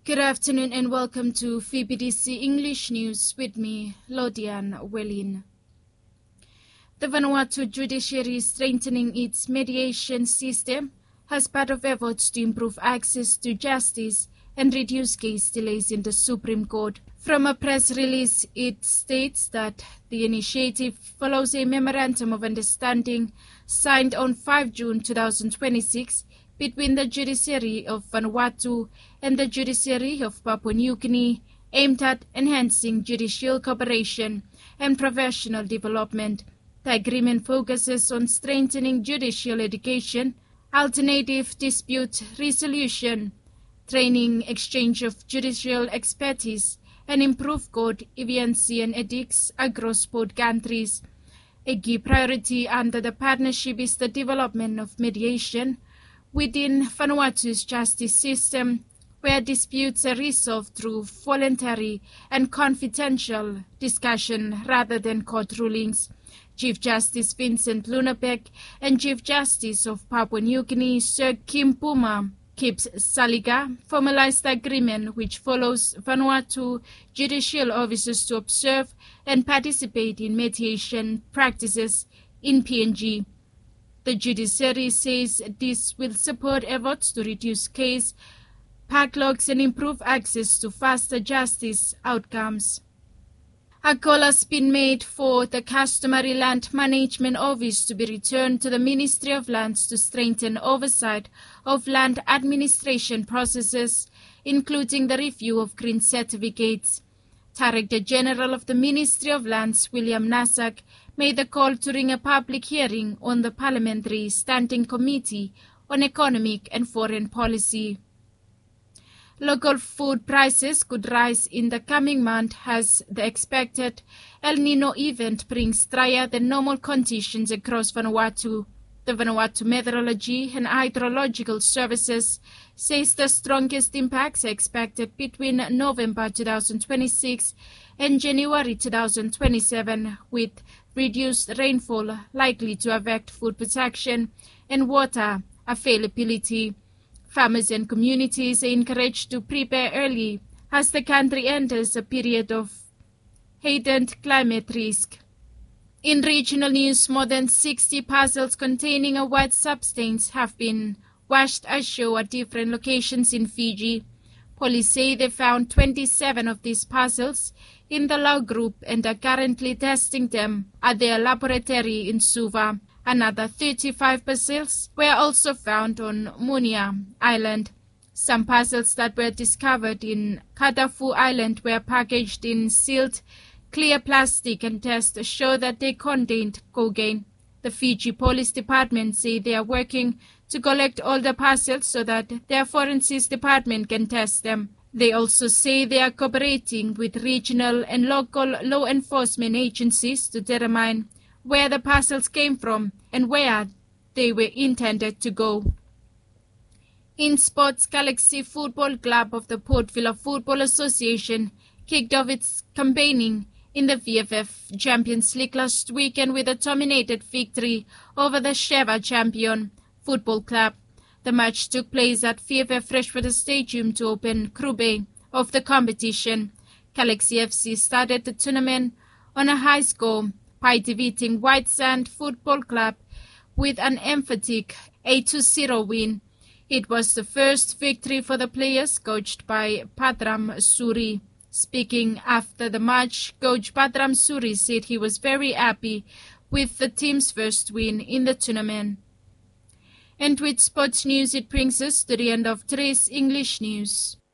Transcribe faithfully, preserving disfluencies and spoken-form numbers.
Good afternoon and welcome to V B D C English News with me, Lodian Welin. The Vanuatu judiciary is strengthening its mediation system as part of efforts to improve access to justice and reduce case delays in the Supreme Court. From a press release, it states that the initiative follows a memorandum of understanding signed on the fifth of June two thousand twenty-six between the judiciary of Vanuatu and the judiciary of Papua New Guinea, aimed at enhancing judicial cooperation and professional development. The agreement focuses on strengthening judicial education, alternative dispute resolution, training, exchange of judicial expertise, and improved court efficiency and ethics across both countries. A key priority under the partnership is the development of mediation within Vanuatu's justice system, where disputes are resolved through voluntary and confidential discussion rather than court rulings. Chief Justice Vincent Lunapek and Chief Justice of Papua New Guinea Sir Kim Puma Kipps Saliga formalized the agreement, which follows Vanuatu judicial officers to observe and participate in mediation practices in P N G. The judiciary says this will support efforts to reduce case backlogs and improve access to faster justice outcomes. A call has been made for the customary land management office to be returned to the Ministry of Lands to strengthen oversight of land administration processes, including the review of green certificates. Director General of the Ministry of Lands, William Nasak, made the call during a public hearing on the Parliamentary Standing Committee on Economic and Foreign Policy. Local food prices could rise in the coming month as the expected El Nino event brings drier than normal conditions across Vanuatu. The Vanuatu Meteorology and Hydrological Services says the strongest impacts are expected between November two thousand twenty-six and January two thousand twenty-seven, with reduced rainfall likely to affect food production and water availability. Farmers and communities are encouraged to prepare early as the country enters a period of heightened climate risk. In regional news, more than sixty parcels containing a white substance have been washed ashore at different locations in Fiji. Police say they found twenty-seven of these parcels in the Lau group and are currently testing them at their laboratory in Suva. Another thirty-five parcels were also found on Munia Island. Some parcels that were discovered in Katafu Island were packaged in sealed clear plastic and tests show that they contained cocaine. The Fiji Police Department say they are working to collect all the parcels so that their forensics department can test them. They also say they are cooperating with regional and local law enforcement agencies to determine where the parcels came from and where they were intended to go. In sports, Galaxy Football Club of the Port Vila Football Association kicked off its campaigning in the V F F Champions League last weekend with a dominated victory over the Sheva champion Football Club. The match took place at V F F Freshwater Stadium to open Group A of the competition. Galaxy F C started the tournament on a high score by defeating White Sand Football Club with an emphatic eight to zero win. It was the first victory for the players, coached by Patram Suri. Speaking after the match, coach Patram Suri said he was very happy with the team's first win in the tournament. And with sports news, it brings us to the end of today's English news.